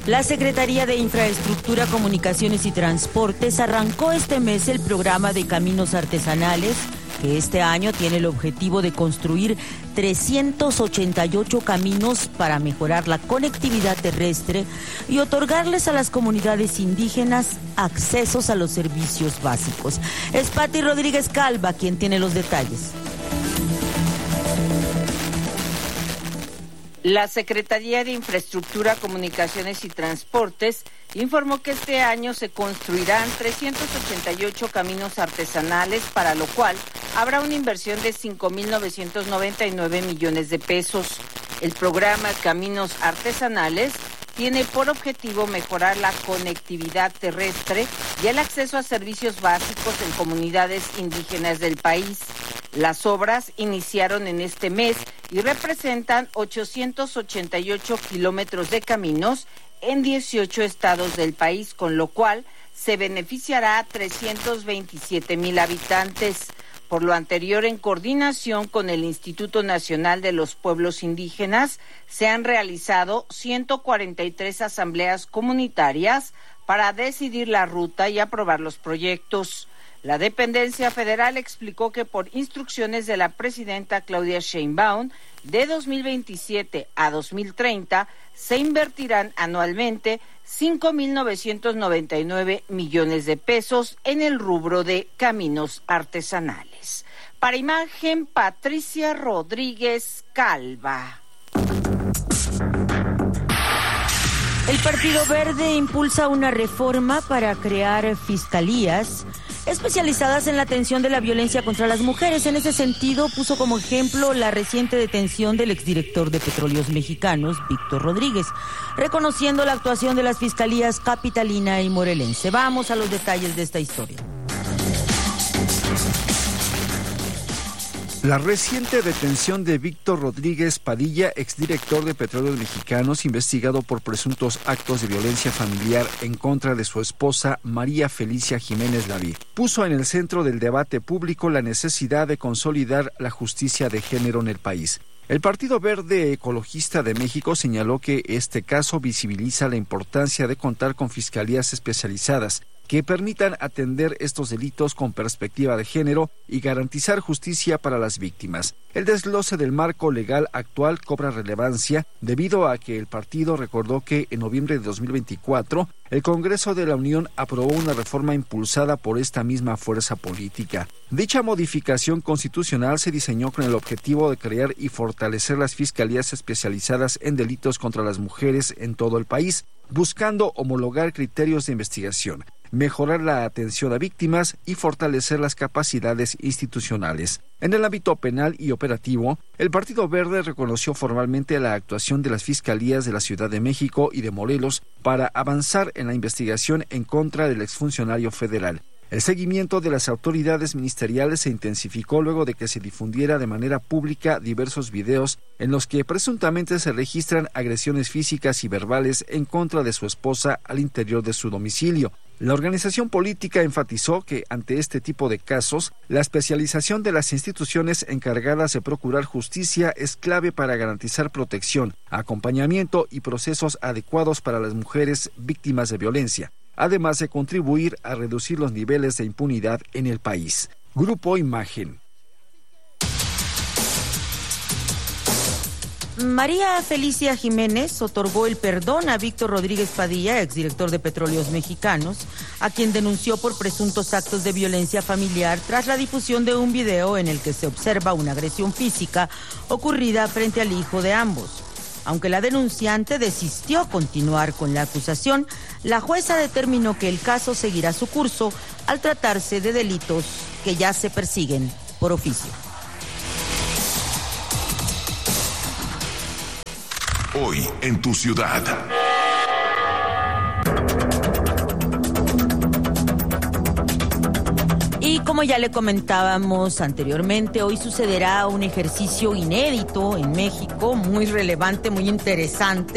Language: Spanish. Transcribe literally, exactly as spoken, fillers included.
La Secretaría de Infraestructura, Comunicaciones y Transportes arrancó este mes el programa de caminos artesanales, que este año tiene el objetivo de construir trescientos ochenta y ocho caminos para mejorar la conectividad terrestre y otorgarles a las comunidades indígenas accesos a los servicios básicos. Es Pati Rodríguez Calva quien tiene los detalles. La Secretaría de Infraestructura, Comunicaciones y Transportes informó que este año se construirán trescientos ochenta y ocho caminos artesanales, para lo cual habrá una inversión de cinco mil novecientos noventa y nueve millones de pesos. El programa Caminos Artesanales tiene por objetivo mejorar la conectividad terrestre y el acceso a servicios básicos en comunidades indígenas del país. Las obras iniciaron en este mes y representan ochocientos ochenta y ocho kilómetros de caminos en dieciocho estados del país, con lo cual se beneficiará a trescientos veintisiete mil habitantes. Por lo anterior, en coordinación con el Instituto Nacional de los Pueblos Indígenas, se han realizado ciento cuarenta y tres asambleas comunitarias para decidir la ruta y aprobar los proyectos. La dependencia federal explicó que por instrucciones de la presidenta Claudia Sheinbaum, de dos mil veintisiete a dos mil treinta se invertirán anualmente cinco mil novecientos noventa y nueve millones de pesos en el rubro de caminos artesanales. Para Imagen, Patricia Rodríguez Calva. El Partido Verde impulsa una reforma para crear fiscalías especializadas en la atención de la violencia contra las mujeres. En ese sentido, puso como ejemplo la reciente detención del exdirector de Petróleos Mexicanos, Víctor Rodríguez, reconociendo la actuación de las fiscalías capitalina y morelense. Vamos a los detalles de esta historia. La reciente detención de Víctor Rodríguez Padilla, exdirector de Petróleos Mexicanos, investigado por presuntos actos de violencia familiar en contra de su esposa María Felicia Jiménez Laví, puso en el centro del debate público la necesidad de consolidar la justicia de género en el país. El Partido Verde Ecologista de México señaló que este caso visibiliza la importancia de contar con fiscalías especializadas que permitan atender estos delitos con perspectiva de género y garantizar justicia para las víctimas. El desglose del marco legal actual cobra relevancia debido a que el partido recordó que en noviembre de dos mil veinticuatro el Congreso de la Unión aprobó una reforma impulsada por esta misma fuerza política. Dicha modificación constitucional se diseñó con el objetivo de crear y fortalecer las fiscalías especializadas en delitos contra las mujeres en todo el país, buscando homologar criterios de investigación, mejorar la atención a víctimas y fortalecer las capacidades institucionales. En el ámbito penal y operativo, el Partido Verde reconoció formalmente la actuación de las fiscalías de la Ciudad de México y de Morelos para avanzar en la investigación en contra del exfuncionario federal. El seguimiento de las autoridades ministeriales se intensificó luego de que se difundiera de manera pública diversos videos en los que presuntamente se registran agresiones físicas y verbales en contra de su esposa al interior de su domicilio. La organización política enfatizó que ante este tipo de casos, la especialización de las instituciones encargadas de procurar justicia es clave para garantizar protección, acompañamiento y procesos adecuados para las mujeres víctimas de violencia, además de contribuir a reducir los niveles de impunidad en el país. Grupo Imagen. María Felicia Jiménez otorgó el perdón a Víctor Rodríguez Padilla, exdirector de Petróleos Mexicanos, a quien denunció por presuntos actos de violencia familiar tras la difusión de un video en el que se observa una agresión física ocurrida frente al hijo de ambos. Aunque la denunciante desistió continuar con la acusación, la jueza determinó que el caso seguirá su curso al tratarse de delitos que ya se persiguen por oficio. Hoy en tu ciudad. Y como ya le comentábamos anteriormente, hoy sucederá un ejercicio inédito en México, muy relevante, muy interesante.